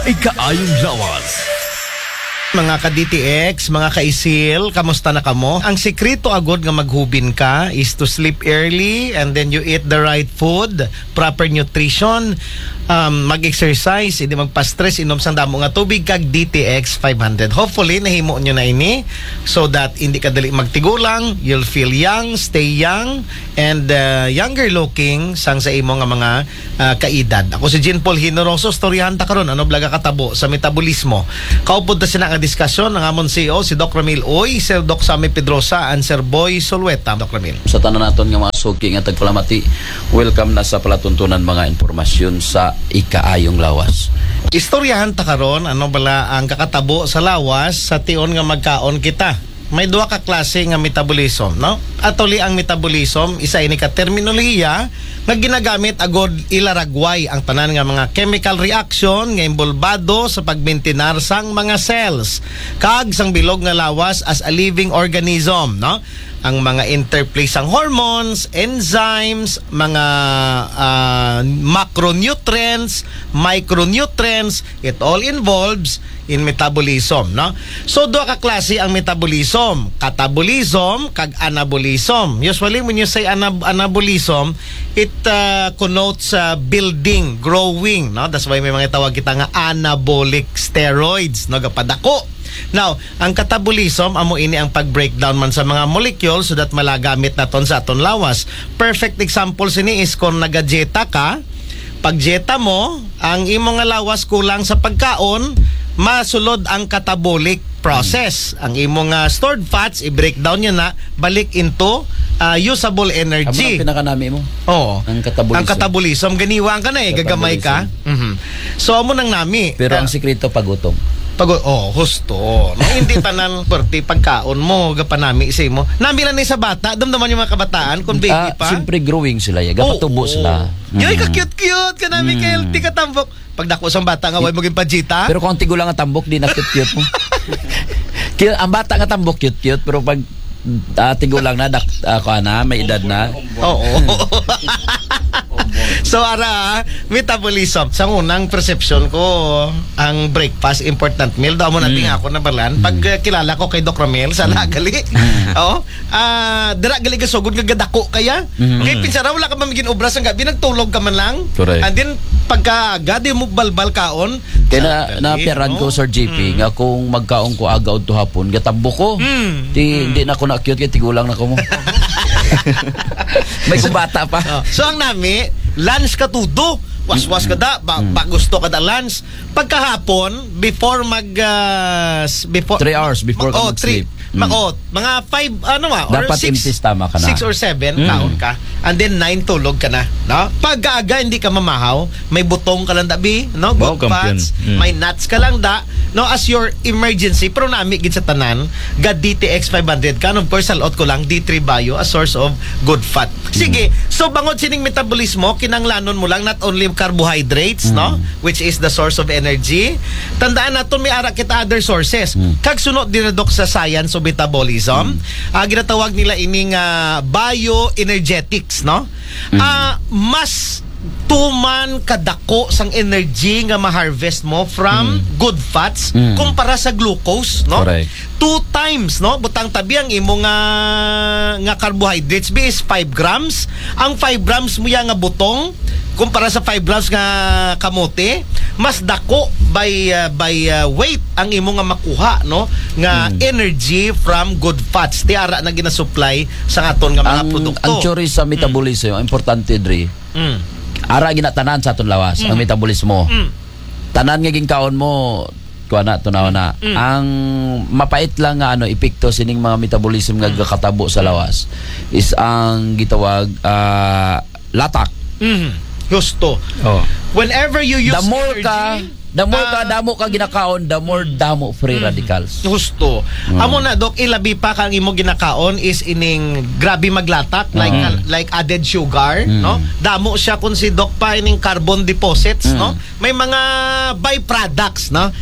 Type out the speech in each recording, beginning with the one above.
Ikaayong lawas. Mga ka-DTX, mga ka-isil, kamusta na kamo? Ang sekreto agad nga maghubin ka is to sleep early and then you eat the right food, proper nutrition, mag-exercise, hindi magpa-stress, inom sang damo nga tubig kag DTX 500. Hopefully, nahimo nyo na ini so that hindi ka dali magtigulang, you'll feel young, stay young, and younger looking sang sa imo nga mga kaedad. Ako si Jean Paul Hinoroso, storyahan ta karon ano blaga katabo sa metabolismo. Kaupod ta sina nga diskusyon ng amon CEO si Doc Ramil Oy, Sir Doc Sammy Pedrosa, and Sir Boy Solweta. Doc Ramil. Sa tanan naton nga mga suki nga tagpalamati, welcome na sa palatuntunan mga impormasyon sa Ikaayong Lawas. Istoryahan ta karon ano bala ang kakatabo sa lawas sa tion nga magkaon kita. May duha ka klase nga metabolism, no? Atuli ang metabolism, isa ini ka terminolohiya nga ginagamit agod ilaragway ang tanan nga mga chemical reaction nga imbolbado sa pagbintinar sang mga cells kag sang bilog nga lawas as a living organism, no? Ang mga interplay sang hormones, enzymes, mga macronutrients, micronutrients, it all involves in metabolism, no? So duha ka klase ang metabolism, catabolism kag anabolism. Usually when you say anabolism, it connotes building, growing, no? That's why may mga tawag kita nga anabolic steroids, no? Gapadako. Now, ang catabolism amo ini ang pag-breakdown man sa mga molecules so that malagamit naton sa aton lawas. Perfect example sini is kung nagajeta ka, pag jeta mo, ang imong nga lawas kulang sa pagkaon, masulod ang catabolic process. Ang imong stored fats i-breakdown niya na balik into usable energy. Amo ang pinakanami mo. Oo. Ang catabolism. Ang catabolism ganiwang ka na gagamay ka. So amo nang nami. Pero ang sikreto pagutom. Husto. No, hindi tanan perti pagkaon mo, gapanami isay mo. Nami lang sa bata, damdaman yung mga kabataan kung baby pa. Siyempre growing sila, gapatubo sila. Yoy, ka-cute-cute, kanami healthy ka tambok. Pag dako sang bata nga way maging pajita. Pero kung tigulang ang tambok, di na cute-cute mo. Ang bata nga tambok cute-cute, pero pag tigulang na, may edad na. Oo. So ara metabolism sa unang perception ko ang breakfast important meal daw mo nating ako na balan pag kilala ko kay Doc Ramil sa lagali dira gali ka sugod nga gadako kaya kay pinsara wala ka man maging obras ang gabi nagtulog ka man lang. Correct. And then pagka agad mo balbal kaon kaya na-appearan ko Sir JP nga kung magkaon ko aga udto hapon gatambo ko hindi na ako na cute kay tigulang na ko mo. May kumbata pa. So ang nami lunch ka tudo. Was-was ka da, gusto ka da lunch. Pagkahapon, before 3 hours before ka mag-sleep. Mga 5, dapat empty stomach ka na. 6 or 7, kaon ka. And then 9, tulog ka na. No? Pag-aga, hindi ka mamahaw, may butong ka lang dabi, no? Good fats, may nuts ka lang da. No, as your emergency, pero nami gid sa tanan, DTX 500 ka. Of course, salot ko lang, D3 Bio, a source of good fat. Sige, so bangod sining metabolismo, kinanglanon mo lang not only carbohydrates, no? Which is the source of energy. Tandaan naton may ara kita other sources. Kag sunod dinadok sa science of metabolism, ginatawag nila ining bioenergetics, no? Mas tuman kadako sang energy nga ma-harvest mo from good fats kumpara sa glucose, no? Correct. 2 times, no? Butang tabi ang imo nga carbohydrates is 5 grams. Ang 5 grams mo ya nga butong kumpara sa 5 grams nga kamote, mas dako by weight ang imo nga makuha, no? Nga energy from good fats. Tiara na ginasupply sa aton nga mga produkto. Ang theory sa metabolism, importante diri. Ara ginatanan sa aton lawas ang metabolismo. Tanan nga gingkaon mo kuana tunaw na. Ang mapait lang nga epekto sining mga metabolism nga kakatabo sa lawas is ang gitawag latak. Gusto. Whenever you use damo ka ginakaon, the more damo free radicals. Gusto. Amo na Dok, ilabi pa kang imo ginakaon is ining grabe maglatak like added sugar, no? Damo siya kun si Doc pa ining carbon deposits, no? May mga byproducts, no?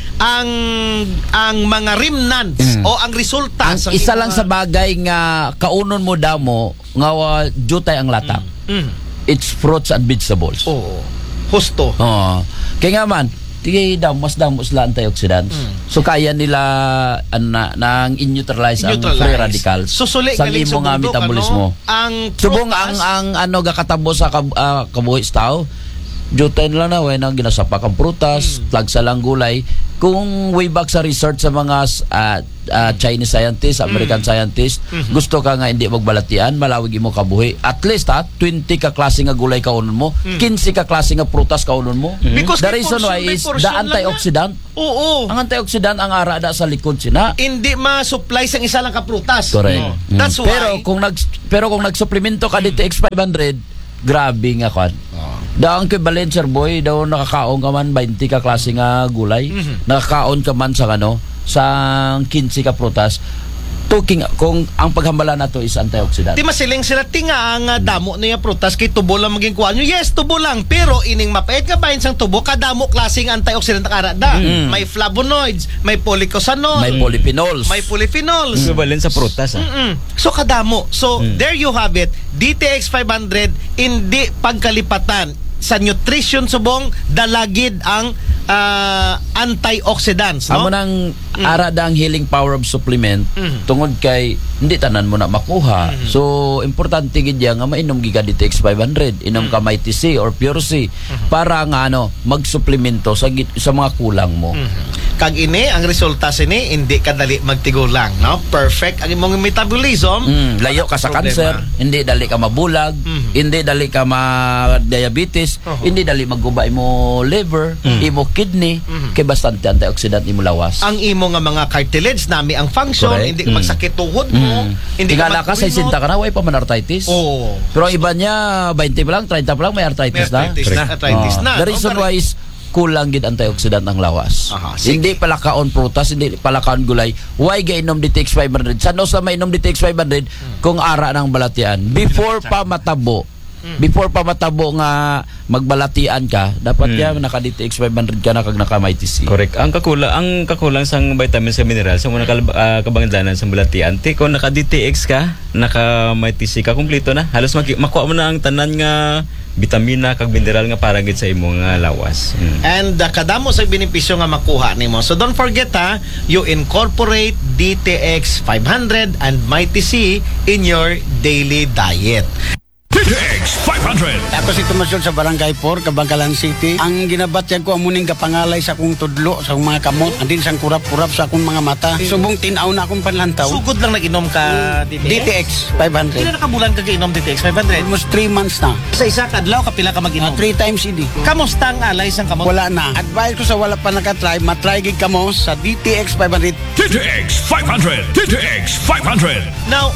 Ang mga remnants o ang resulta ang isa lang sa bagay nga kaunon mo damo nga jutay ang latak. It's fruits and vegetables. Oo. Husto. Kaya nga man, mas damos sila antioxidants. So kaya nila nang neutralize ang free radicals Susuli sa galing imo nga bundok, metabolismo. Ang Subong prutas, ang gatabo sa kabuhi sa tao. Jutay nila na way nang ginasapak ang prutas, tlagsa lang gulay. Kung way back sa research sa mga Chinese scientists, American scientists, gusto ka nga hindi magbalatian, malawig imo kabuhi. At least 20 ka klase nga gulay kaunon mo, 15 ka klase nga prutas kaunon mo. Because The may reason portion, why may is portion the lang antioxidant. Oo. Ang antioxidant ang ara da sa likod sina. Hindi ma-supply sa isa lang ka prutas. Correct. No. That's why. Pero kung nagsupplemento ka DTX 500, grabe nga kan. Daw ang equivalent, sir boy, daw nakakaon ka man 20 ka klase nga gulay. Nakakaon ka man sa sa 15 ka prutas. Talking kung ang paghambala nato is antioxidant. Di masiling sila tinga ang damo niya prutas kay tubo lang maging kuha nyo. Yes, tubo lang. Pero ining mapait nga bahin sang tubo, kadamo klaseng antioxidant ang arada. May flavonoids, may polycosanoid, May polyphenols. may polyphenols. Equivalent sa prutas. So kadamo. So there you have it. DTX 500 hindi pagkalipatan sa nutrition subong dalagid ang antioxidants, no? Amo nang ara da ang healing power of supplement tungod kay hindi tanan mo na makuha. So importante gid nga mainom giga DTX 500, inom ka Mighty C or Pure C para nga magsuplemento sa mga kulang mo. Kag ini ang resulta sini hindi kadali magtigulang, no? Perfect ang imong metabolism. Layo ka sa Problema. cancer, hindi dali ka mabulag, hindi dali ka ma-diabetes, hindi dali magguba imo liver, imo kidney, kay bastante antioxidant imo lawas. Ang imo nga mga cartilage nami ang function, Correct. hindi ka magsakit tuhod mo, hindi Tingala ka sa magkuinot. 60 ka na, way pa man arthritis. Oo. Pero ang iba niya, 20 pa lang, 30 pa lang, may arthritis, May arthritis na. The reason No? why is kulang gid antioxidant ng lawas. Aha, sige. Hindi pala kaon prutas, hindi pala kaon gulay. Why gainom DTX 500? Saan sa mainom DTX 500 kung ara ng balatian? Before pa matabo nga magbalatian ka, dapat naka DTX 500 ka na kag naka Mighty C. Correct. Ang kakulang sang vitamins sa minerals sa mga kabangdanan sa balatian. Ti kung naka DTX ka, naka Mighty C ka kumpleto na. Halos makuha mo na ang tanan nga bitamina kag mineral nga para gid sa imong lawas. And kadamo sa benepisyo nga makuha nimo. So don't forget you incorporate DTX 500 and Mighty C in your daily diet. DTX 500. Ako si Tomasyon sa Barangay 4, Kabangkalan City. Ang ginabatyag ko amuning kapangalay sa akong tudlo, sa akong mga kamot, andin sang kurap-kurap sa akong mga mata. Subong tinaw na akong panlantaw. Sugod lang nag-inom ka DTX? DTX Pila 500. nakabulan ka inom DTX 500? Almost 3 months na. Sa isa kadlaw kapila ka mag-inom? 3 times idi. Kamusta ang alay sang kamot? Wala na. Advice ko sa wala pa nakatry, matry gig kamo sa DTX 500. DTX 500. DTX 500. Now,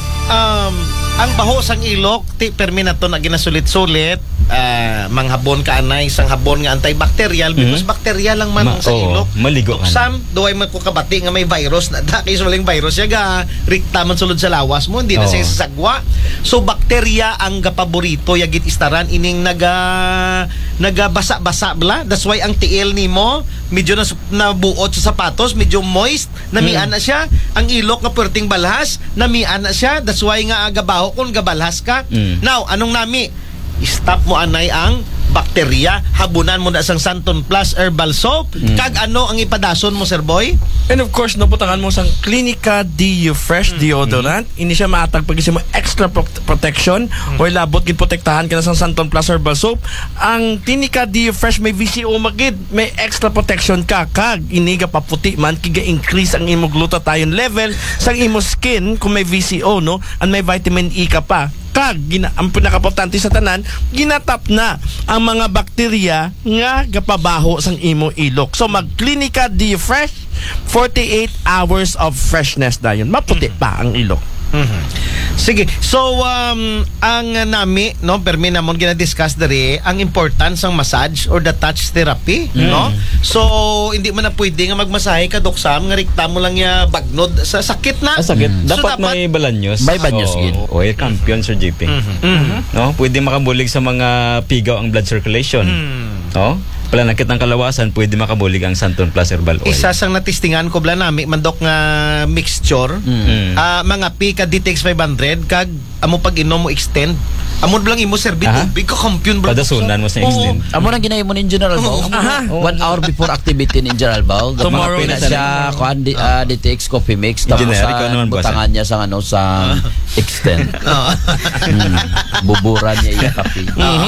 ang baho sang ilok, permi na to na ginasulit-sulit, manghabon ka anay, isang habon nga antibacterial, because bacterial lang man sa ilok. Maligo ka na. Sam, duway man ko kabati nga may virus, na kay suling virus, yaga, rikta man sulod sa lawas mo, hindi na siya sasagwa. So, bakterya ang gapaborito, yagit istaran, ining nagabasa-basa bla. That's why ang tiil ni mo, medyo nabuot sa sapatos, medyo moist, namian na siya. Ang ilok nga perting balhas, namian na siya. That's why nga agabaho kung gabalhas ka. Now, anong nami? Stop mo anay ang bakterya, habunan mo na sang Santon Plus herbal soap. Kag ano ang ipadason mo, Sir Boy? And of course, naputangan mo sang Clinica DU Fresh Deodorant. Ini siya maatag pag mo extra protection o labot gid protektahan ka na sang Santon Plus Herbal Soap. Ang Clinica DU Fresh may VCO magid, may extra protection ka kag iniga paputi man kiga increase ang imo glutathione level sang imo skin kung may VCO, no, and may vitamin E ka pa. Kag ang pinakaimportante sa tanan, ginatap na ang mga bakterya nga gapabaho sang imo ilok. So mag Clinica DU Fresh, 48 hours of freshness dayon. Maputi pa ang ilok. Sige. So ang nami no permi namon gina-discuss diri ang importance ng massage or the touch therapy, no? So hindi man na pwede nga magmasahe ka doksam nga rikta mo lang ya bagnod sa sakit na. Sakit. So, Dapat may balanyos. May banyos gid. Oil champion Sir JP. No, pwede makabulig sa mga pigaw ang blood circulation. No? Palanakit ng kalawasan, pwede makabulig ang Santon Plus Herbal Oil. Isa sang natistingan ko bla nami mandok nga mixture. Mga pika DTX 500 kag amo pag inom mo extend Amon lang imo sir, big ka kampiyon bro. Padasunan mo sa extend. Amo nang ginahimo ni General Bao. 1 hour before activity ni General Bao. Tomorrow Mga na siya kuan DTX Coffee Mix tapos Generic, ano naman, boss? butangan niya sa sa extend. Buburan niya yung kape.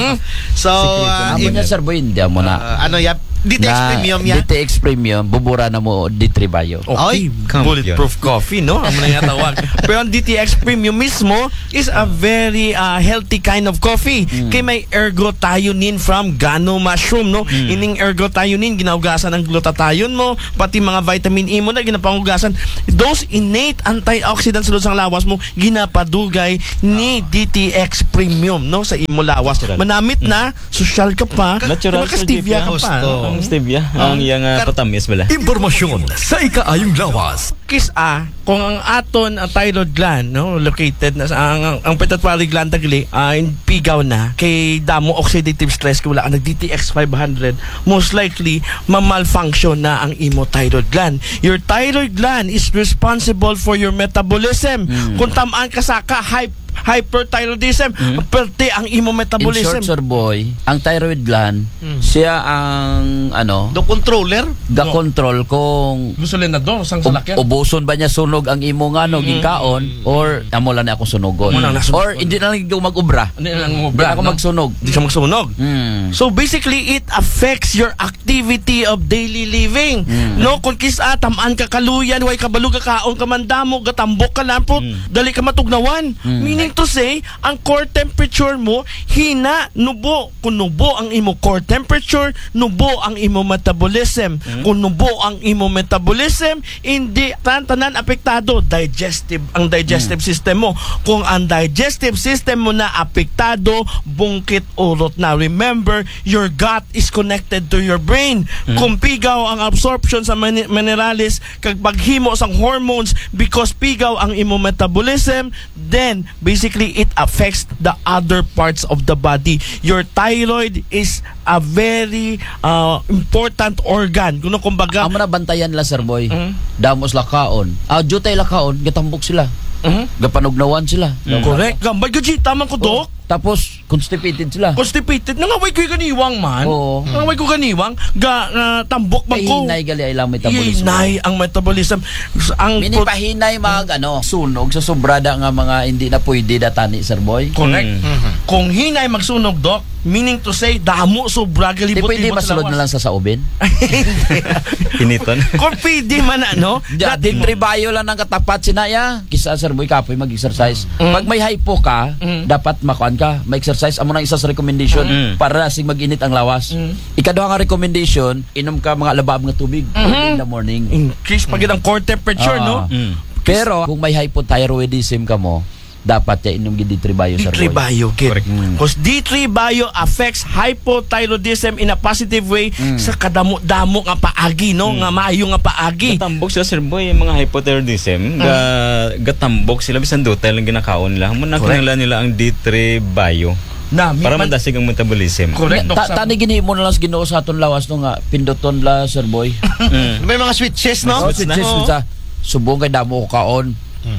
So, Amo niya sir boy, hindi amo na. ano ya? DTX Premium ya? DTX Premium, bubura na mo D3 Bayo. Ay, Bulletproof coffee, no? Ang mga tawag. Pero ang DTX Premium mismo is a very healthy kind of coffee. Kay may ergothioneine from Gano mushroom, no? Ining ergothioneine, ginaugasan ang glutathione mo, pati mga vitamin E mo na ginapangugasan. Those innate antioxidants sa sang lawas mo, ginapadugay ni DTX Premium, no? Sa imo lawas. Manamit na, social ka pa, Natural, stevia ka pa. Gusto. Ang stevia, ang iyang patamis bala. Impormasyon sa ikaayong lawas. Kung ang aton ang thyroid gland no located na sa ang pituitary gland tagli pigaw na kay damo oxidative stress kay wala ka nag DTX 500 most likely ma-malfunction na ang imo thyroid gland. Your thyroid gland is responsible for your metabolism. Kung tamaan ka sa hyperthyroidism, perte ang imo In metabolism. short, sir boy, ang thyroid gland, siya ang do controller? ga-control kung Gusto lang na do sang salakyan. ubuson ba niya sunog ang imo nga gikaon or amo lang na ako sunogon Amo lang nasunog. or hindi na lang ikaw mag-ubra. Ano lang Hindi ako magsunog. Di siya magsunog. So, So basically, it affects your activity of daily living. No, kung kisa tamaan ka kaluyan, way kabalug ka kaon ka mandamo, gatambok ka lampot, dali ka matugnawan. Meaning to say, ang core temperature mo hina nubo. Kung nubo ang imo core temperature, nubo ang imo metabolism. Kung nubo ang imo metabolism, hindi tanan apektado ang digestive system mo. Kung ang digestive system mo na apektado, bungkit urot na. Remember, your gut is connected to your brain. Kung pigaw ang absorption sa minerales kag paghimo sang hormones because pigaw ang imo metabolism, then basically it affects the other parts of the body. Your thyroid is a very important organ. Kumbaga, amo na bantayan la sir boy. Damos lakaon. Jutay lakaon, gatambok sila. Gapanugnawan sila. correct. Gambay gaji, tama ko, Dok. Tapos constipated sila. Constipated. Nangaway ko ganiwang man. Oo. Nangaway ko ganiwang. Tambok man ko. Hinay gali ay lang metabolismo. Hinay ang metabolism. Ang Minipahinay sunog sa sobrada nga mga hindi na pwede datani sir boy. correct. Kung hinay magsunog, Dok, meaning to say, damo sobra Di galibot pwede masulod na lang sa saubin. Initon. Kung pwede man Dintribayo lang ng katapat sinaya. Kisa sir boy kapoy mag-exercise. Pag may hypo ka, dapat makuan ka, ma-exercise. Amo nang isa sa recommendation para sing mag-init ang lawas. Ikaduha nga recommendation, inom ka mga labab nga tubig in the morning. increase pag ang core temperature, no? Pero kung may hypothyroidism ka mo, dapat ya inom gid D3 Bio sir D3 boy. Bio, correct. Because D3 Bio affects hypothyroidism in a positive way sa kadamo-damo nga paagi, no? Nga maayo nga paagi. Gatambok sila sir boy, yung mga hypothyroidism, gatambok sila bisan dutay lang ginakaon nila. Muna kinahanglan nila ang D3 Bio. Para mandasig ang metabolism. Correct, Dok. Tani gini mo na lang sa Ginoo sa aton lawas no nga pinduton la sir boy. May mga switches, no? Sa subong kay damo ko kaon.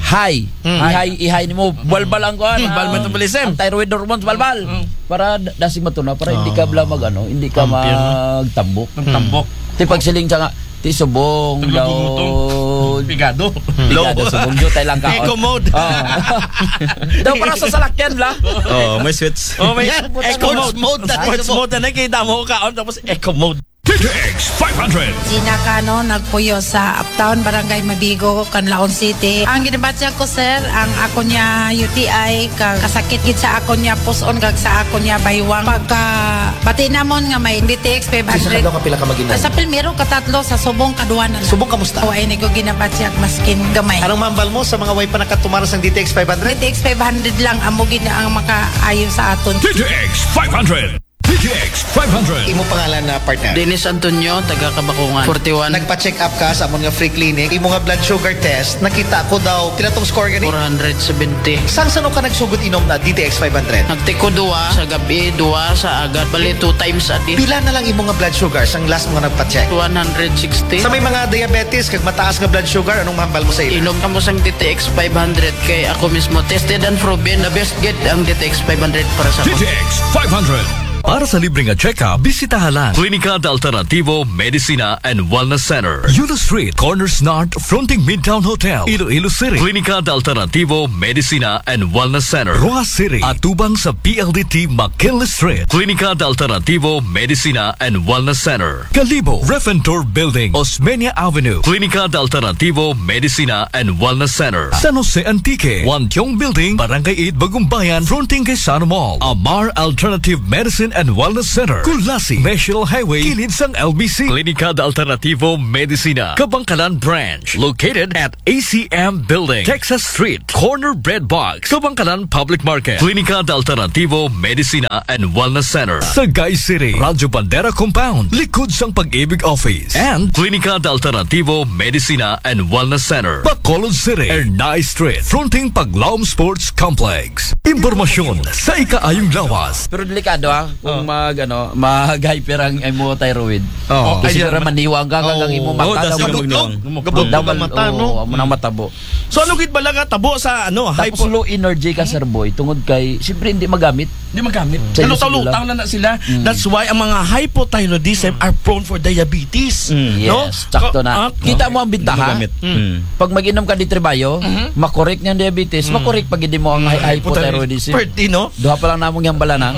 Ihay nimo balbal ang kuan. Bal metabolism. Ang thyroid hormones balbal. Para dasig matuna para hindi ka bla hindi ka magtambok. Tambok. Ti pagsiling nga ti subong daw Pigado. subong jutay lang kaon. Eco mode. Daw para sa salakyan la. May switch. May eco Sports mode. mode. Sports mode na kita mo kaon tapos eco mode. TTX 500. Gina Cano, nagpuyo sa Uptown, Barangay Mabigo, Canlaon City. Ang ginabatya ko, sir, ang ako niya UTI, kasakit gid sa ako niya puson, kag sa ako niya baywang. Pagka pati namon nga may DTX 500. Sa kapila ka maginan? Sa Pilmero, katatlo, sa Subong, Kaduanan. Subong, kamusta? O, ay ko ginabatya maskin gamay. Anong mambal mo sa mga way pa nakatumaras ng DTX 500? DTX 500 lang, amo gina ang makaayo sa aton. TTX 500. DTX 500. Imo pangalan na partner. Dennis Antonio, taga Kabakungan. 41. Nagpa-check up ka sa amon nga free clinic. Imo nga blood sugar test. Nakita ko daw pila tong score gani. 470. Sang sano ka nagsugod inom na DTX 500? Nagtiko 2 sa gabi, 2 sa agad. Bali 2 times a day. Pila na lang imo nga blood sugar sang last mo nga nagpa-check? 160. Sa may mga diabetes kag mataas nga blood sugar, anong mahambal mo sa ila? Inom ka mo sang DTX 500 kay ako mismo tested and proven the best get ang DTX 500 para sa ako. DTX 500. Para sa libreng check-up, bisitahan lang Clínica de Alternativo Medicina and Wellness Center, Yulo Street, Corners North, fronting Midtown Hotel, Iloilo City. Clínica de Alternativo Medicina and Wellness Center, Rojas City, atubang sa PLDT McKinley Street. Clínica de Alternativo Medicina and Wellness Center, Calibo, Refentor Building, Osmeña Avenue. Clínica de Alternativo Medicina and Wellness Center, San Jose Antique, Wantiong Building, Barangay 8, Bagumbayan, fronting kay Sano Mall. Amar Alternative Medicine and Wellness Center, Kulasi, National Highway, kilid sang LBC. Clínica de Alternativo Medicina, Kabangkalan Branch, located at ACM Building, Texas Street, Corner Bread Box, Kabangkalan Public Market. Clínica de Alternativo Medicina and Wellness Center, Sagay City, Radyo Bandera Compound, likod sang Pag-ibig Office, and Clínica de Alternativo Medicina and Wellness Center, Bacolod City, Ernay Street, fronting Paglaom Sports Complex. Impormasyon sa ikaayong lawas. Pero delikado kung mag-hyper ang imo thyroid. Oh. Kasi siguro maniwang ka ang imo mata. tas Gabugdog. magniwang. Gabugdog ang mata, no? Amo nang matabo. So ano gid bala nga tabo sa Tapos low energy ka, sir boy, tungod kay siyempre hindi magamit. Di magamit. Sa iyo Lutang na sila. That's why ang mga hypothyroidism are prone for diabetes. No? Yes, sakto na. Kita mo ang bintaha. Magamit. Pag mag-inom ka di Trebayo, makorek niyan diabetes, makorek pag hindi mo ang hypothyroidism. Perti, no? Duha pa lang namong yung bala na.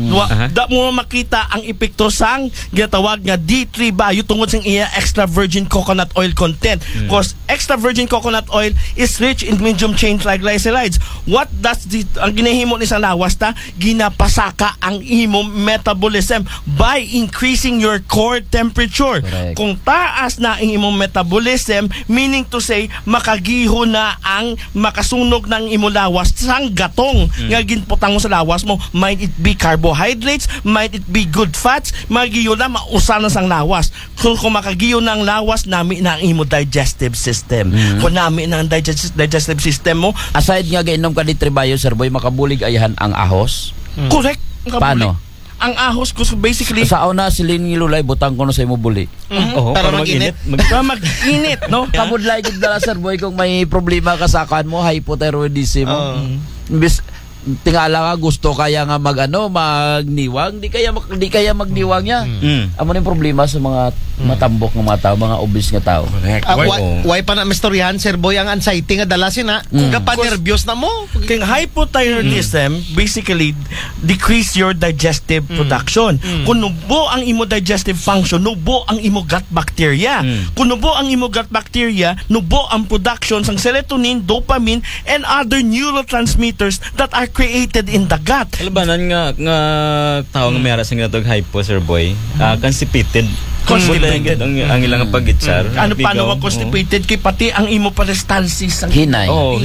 Da mo makita ang epekto sang ginatawag nga D3 bio tungod sa iya extra virgin coconut oil content. Because extra virgin coconut oil is rich in medium chain triglycerides. What does ang ginahimo ni sa lawas ta? Ginapasaka ang imo metabolism by increasing your core temperature. Correct. Kung taas na ang imong metabolism, meaning to say makagiho na ang makasunog ng imo lawas sang gatong nga ginputang mo sa lawas mo, might it be carbohydrates, might it be good fats, magiyo na mausa na sang lawas. Kung makagiyo ng lawas, nami na ang imo digestive system. Kung nami na ang digestive system mo, Aside nga gainom ka di Trebayo, sir boy, makabulig ayahan ang ahos. correct. Paano? Ang ahos ko basically Sa una silin ni Lulay butang ko no sa imo buli. Oo, Para mag-init. para mag-init, no? Kabudlay gid dala, sir boy, kung may problema ka sa kan mo, hypothyroidism mo. Imbis tingala ka gusto kaya nga magniwang, di kaya magniwang niya. Amo ni problema sa mga matambok nga mga tao, mga obese nga tao. Correct. Why pa na mistoryahan, Sir Boy, ang anxiety nga dalasin ha? Kung nervyos na mo. Kaya hypothyroidism basically decrease your digestive production. Kung nubo ang imo digestive function, nubo ang imo gut bacteria. Kung nubo ang imo gut bacteria, nubo ang production ng serotonin, dopamine, and other neurotransmitters that are created in the gut. Alabanan nga tao nga may aras nga natog hypo, sir boy. Constipated. Constipated. Ang ilang pag-itsar. Paano constipated kay pati ang imo peristalsis ang Hinay.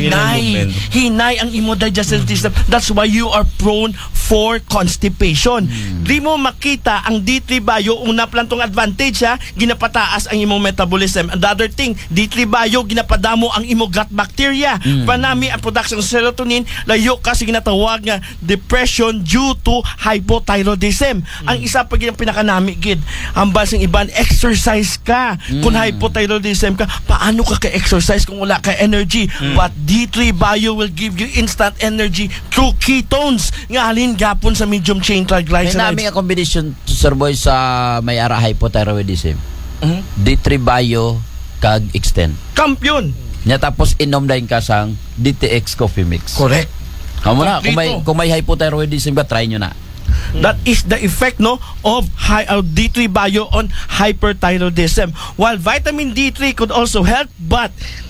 hinay ang imo digestive system. That's why you are prone for constipation. Di mo makita ang D3 bio, una pa lang tong advantage ha, ginapataas ang imong metabolism. And the other thing, D3 bio ginapadamo ang imo gut bacteria. Panami ang production ng serotonin, layo kasi ginatawag nga depression due to hypothyroidism. Ang isa pa gyud pinakanami gid, hambal sing iban, exercise ka. Kung hypothyroidism ka, paano ka ka-exercise kung wala ka energy? But D3 bio will give you instant energy through ketones nga halin gapon sa medium chain May triglycerides. nami nga combination, sir boy, sa may ara hypothyroidism. D3 bio kag extend. Kampiyon. Nya tapos inom dahin ka sang DTX coffee mix. Correct. Amo na, Kompleto. kung may hypothyroidism ka, try nyo na. That is the effect of D3 bio on hyperthyroidism. While vitamin D3 could also help, but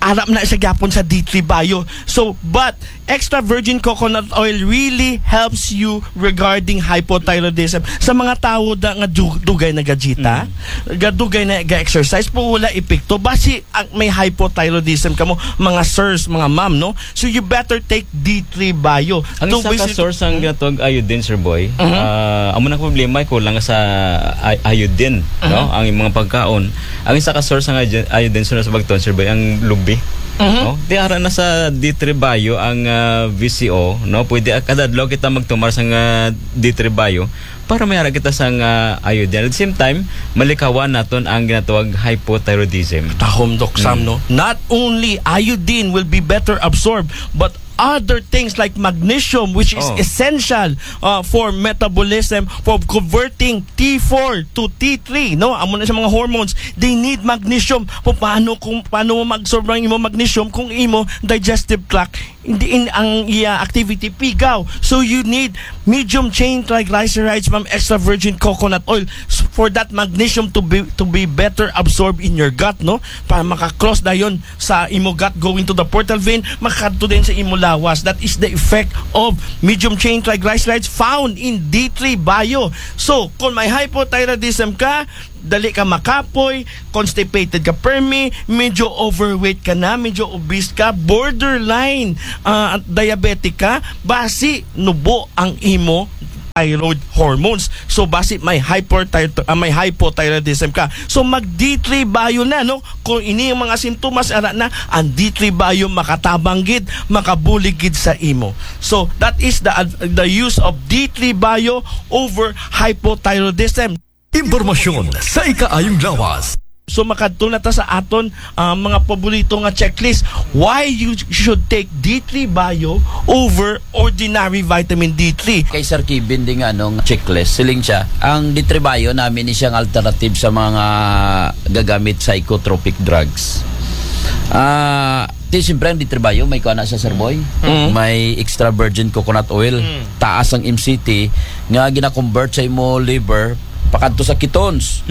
arap na siya gyapon sa D3 Bio. So, but extra virgin coconut oil really helps you regarding hypothyroidism. Sa mga tao nga dugay na gajita, dugay na ga-exercise, po wala epekto. Basi may hypothyroidism kamo, mga sirs, mga ma'am, no? So, you better take D3 Bio. Ang isa ka source ang ginatawag iodine, Sir Boy, amo na problema ko lang sa iodine, no? Ang mga pagkaon. Ang isa ka source ng iodine sa bagton, Sir Boy, ang lubi. No? Di ara na sa D3 Bio ang VCO, no? Pwede kadadlaw kita magtumar sa D3 Bio para may ara kita sa iodine. At the same time, malikawan naton ang ginatawag hypothyroidism. Tahom Doc Sam, no? Not only iodine will be better absorbed, but other things like magnesium, which is essential for metabolism, for converting T4 to T3, no? Amo na sa mga hormones, they need magnesium. Paano mo mag-absorb ng imo magnesium kung imo digestive tract hindi ang activity pigaw. So you need medium chain triglycerides from extra virgin coconut oil for that magnesium to be better absorbed in your gut, no? Para maka-cross dayon sa imo gut going to the portal vein, makadto din sa imo lawas. That is the effect of medium chain triglycerides found in D3 Bio. So, kung may hypothyroidism ka, dali ka makapoy, constipated ka permi, medyo overweight ka na, medyo obese ka, borderline diabetic ka, basi nubo ang imo thyroid hormones. So basi may hypothyroidism ka. So mag D3 Bio na, no? Kung ini yung mga sintomas ara na, ang D3 Bio makatabang-gid, makabulig-gid sa imo. So that is the use of D3 Bio over hypothyroidism. Impormasyon sa ikaayong lawas. So makadto na ta sa aton mga paborito nga checklist why you should take D3 Bio over ordinary vitamin D3. Kay Sir Kevin din anong checklist siling siya. Ang D3 Bio namin ni siyang alternative sa mga gagamit psychotropic drugs. Siyempre ang D3 Bio may kuha na sa Sir Boy, may extra virgin coconut oil, taas ang MCT nga gina-convert sa imo liver pakadto sa ketones.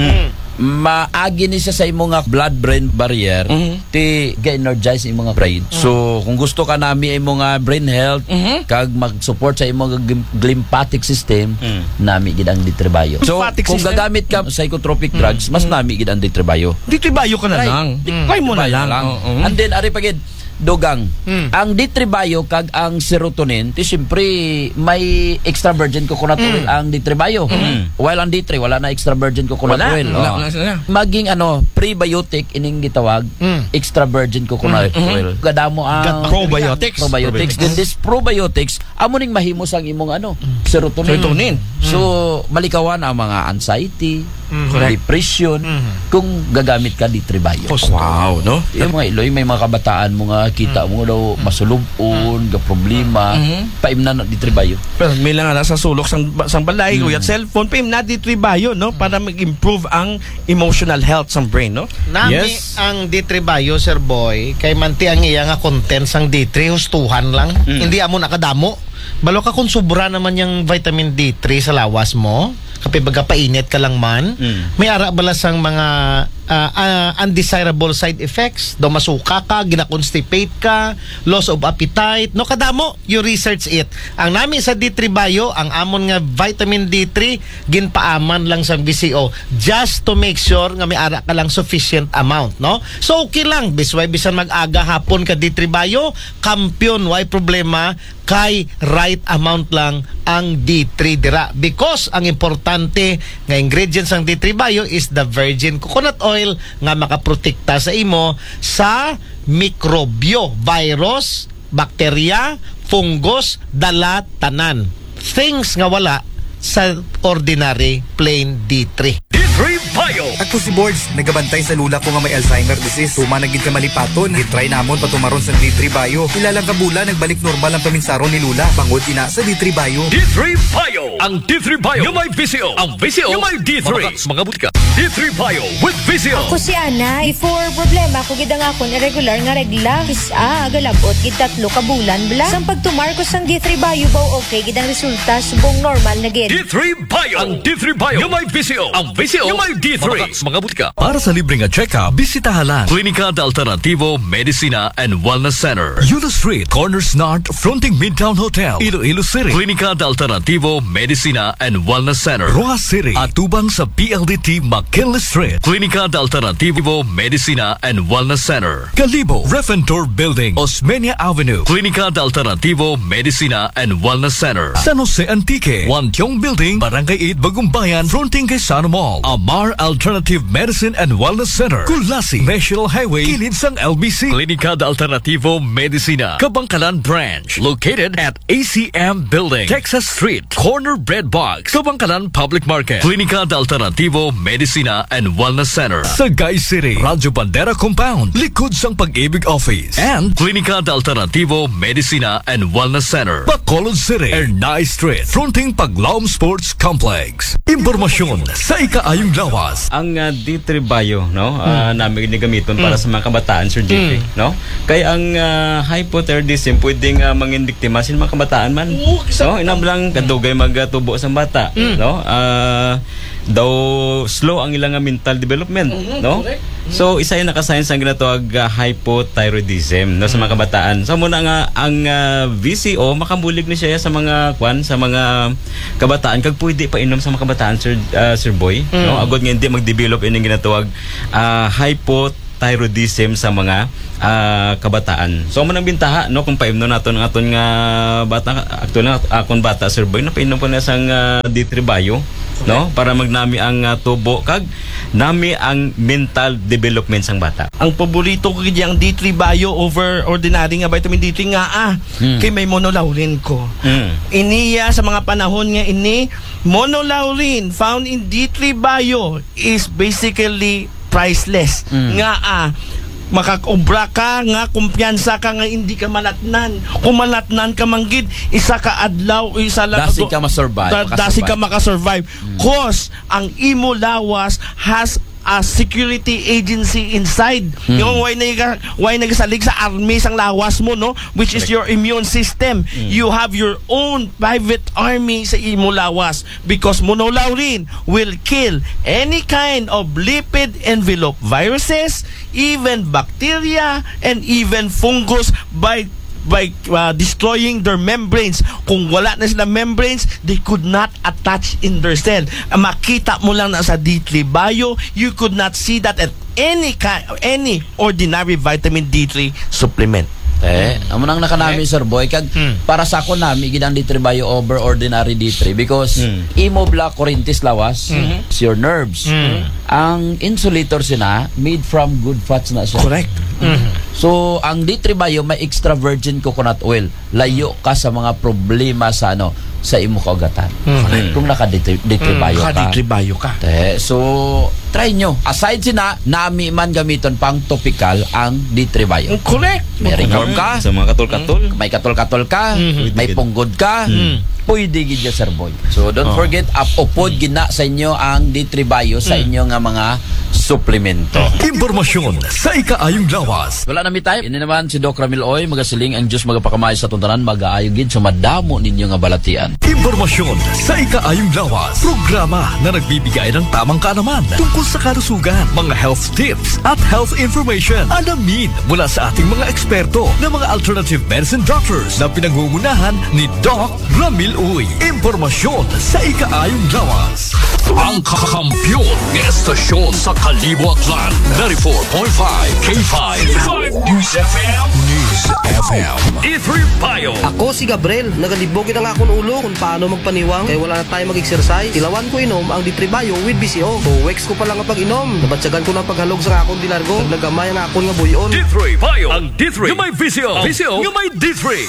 Maagi ni siya sa imong blood-brain barrier ti ga-energize imong nga brain. So kung gusto ka nami imong brain health kag mag-support sa imong lymphatic system, nami gid ang D3 Bio. So kung gagamit ka psychotropic drugs, mas nami gid ang D3 Bio. D3 Bio ka na lang. Try mo na lang. And then ari pagid dugang. Ang D3 Bio kag ang serotonin, ti siyempre may extra virgin coconut oil ang D3 Bio. While ang D3 wala na extra virgin coconut oil. Maging prebiotic ining gitawag, extra virgin coconut oil. Gadamo ang probiotics. Then this probiotics amo ning mahimos ang imong serotonin. So malikawan ang mga anxiety, depression kung gagamit ka D3 Bio. Wow, no? Yung mga iloy may mga kabataan mo nga kita mo daw masulubon, ga problema, paimna na D3 Bio. Pero may lang nasa sulok sang balay uyat cellphone, paimna D3 Bio, no? Para mag-improve ang emotional health sang brain, no? Nami ang D3 Bio, Sir Boy, kay manti ang iya nga content sang D3 hustuhan lang. Hindi amo nakadamo. Balo ka kung sobra naman yung vitamin D3 sa lawas mo, kapag baga painit ka lang man, may ara bala sang mga undesirable side effects, do masuka ka, gina-constipate ka, loss of appetite, no kadamo, you research it. Ang nami sa D3 Bio, ang amon nga vitamin D3, ginpaaman lang sa VCO, just to make sure nga may ara ka lang sufficient amount, no? So okay lang, bisway bisan mag-aga hapon ka D3 Bio, kampiyon, why problema, kay right amount lang ang D3 dira. Because ang importante nga ingredients ng D3 Bio is the virgin coconut oil nga makaprotekta sa imo sa mikrobyo, virus, bakterya, fungus, dala, tanan. Things nga wala sa ordinary plain D3. D3 Bio. Ako si Boards, nagabantay sa lula ko nga may Alzheimer disease. Tumanagid ka malipaton, gitry namon patumaron sa D3 Bio. Ilang kabula, nagbalik normal ang paminsaron ni Lula. Bangod ina sa D3 Bio. D3 Bio. Ang D3 Bio yung may VCO. Ang VCO yung may D3. Mga butika. D3 Bio with Vizio. Ako si Ana, before problema ko gid ang akon irregular nga regla. Kisa galabot gid 3 ka bulan bla. Sang pagtumar ko sang D3 Bio baw okay gid ang resulta subong normal na gid. D3 Bio. Ang D3 Bio yung may Vizio. Ang Vizio yung may D3. Mga butika. Para sa libreng check-up, bisitahan lang Klinika de Alternativo Medicina and Wellness Center. Euless Street, Corners North, fronting Midtown Hotel, Iloilo City. Klinika de Alternativo Medicina and Wellness Center. Rojas City. Atubang sa PLDT McKinley Street. Klinika de Alternativo Medicina and Wellness Center. Calibo, Refentor Building, Osmeña Avenue. Klinika de Alternativo Medicina and Wellness Center. San Jose Antique, Wantiong Building, Barangay 8, Bagumbayan, fronting kay Sano Mall. Amar Alternative Medicine and Wellness Center. Kulasi, National Highway, kilid sang LBC. Klinika de Alternativo Medicina, Kabangkalan Branch. Located at ACM Building, Texas Street, Corner Bread Box, Kabangkalan Public Market. Klinika de Alternativo Medicina and Wellness Center. Sagay City, Radyo Bandera Compound, likod sang Pag-ibig Office. And Klinika de Alternativo Medicina and Wellness Center. Bacolod City, Ernay Street, fronting Paglaom Sports Complex. Impormasyon sa ikaayong lawas. Ang D3 Bio, no, namin ginagamiton para sa mga kabataan, Sir JP, no? Kaya ang hypothyroidism pwedeng mangindiktima sa mga kabataan man. No, inablang kadugay magtubo sa bata, no? Daw slow ang ilang mental development, no? So isa yung naka-science ang ginatawag hypothyroidism, no, sa mga kabataan. So muna nga ang VCO makabulig ni siya sa mga sa mga kabataan kag pwede pa inom sa mga kabataan, Sir Boy, no? Agod nga hindi mag-develop ining ginatawag hypothyroidism sa mga kabataan. So manang bintaha, no, kung paimno naton ang aton nga bata, aktual na akon bata, Sir Boy, napainom ko na sang D3 Bio, no, para magnami ang tubo kag nami ang mental development sang bata. Ang paborito ko gid ang D3 Bio over ordinary nga vitamin D3 nga kay may monolaurin ko. Iniya sa mga panahon nga ini monolaurin found in D3 Bio is basically priceless. Nga makakobra ka nga, kumpiyansa ka nga hindi ka malatnan. Kung malatnan ka manggid, isa ka adlaw, isa lang Dasi ka ma-survive. dasi ka makasurvive. Cause ang imo lawas has a security agency inside. Yung why nagasalig sa army sang lawas mo, no, which is your immune system. You have your own private army sa imo lawas because monolaurin will kill any kind of lipid envelope viruses, even bacteria, and even fungus by destroying their membranes. Kung wala na sila membranes, they could not attach in their cell. Makita mo lang na sa D3 Bio, you could not see that at any ordinary vitamin D3 supplement. Amo nang nakanami, Sir Boy, kag para sa ako nami gid ang D3 Bio over ordinary D3 because imo block kurintis lawas sa your nerves. Ang insulator sina made from good fats na siya. Correct. So ang D3 Bio may extra virgin coconut oil. Layo ka sa mga problema sa sa imo kaugatan. Kung naka D3 Bio ka. D3 Bio ka. So try nyo. Aside sina, nami man gamiton pang topical ang D3 Bio. Correct. May ringworm ka, Sa mga katol-katol. may katol-katol ka, may punggod ka, pwede gid ya, Sir Boy. So don't forget, upod gina sa inyo ang D3 Bio sa inyo nga mga suplemento. Impormasyon sa ikaayong lawas. Wala na mi time. Ini naman si Doc Ramil Oy, magasiling ang Diyos magapakamay sa tuntanan, mag-aayo gid sa madamo ninyo nga balatian. Impormasyon sa ikaayong lawas. Programa na nagbibigay ng tamang kaalaman tungkol sa kalusugan, mga health tips at health information. Alamin mula sa ating mga eksperto na mga alternative medicine doctors na pinangungunahan ni Doc Ramil Oy. Impormasyon sa ikaayong lawas. Ang kakampiyon ng estasyon sa Kalibo Aklan, 94.5 K5 News FM. News FM. D3 Bio. Ako si Gabriel, nagalibogin ang akong ulo kung paano magpaniwang kaya wala na tayo mag-exercise. Tilawan ko inom ang D3 Bio with BCO. 2 weeks ko pa lang ang pag-inom. Nabatsagan ko ng paghalog sa akong dilargo. Naglagamay ang akong nga buyon. D3 Bio. Ang D3 yung may VCO. VCO yung may D3.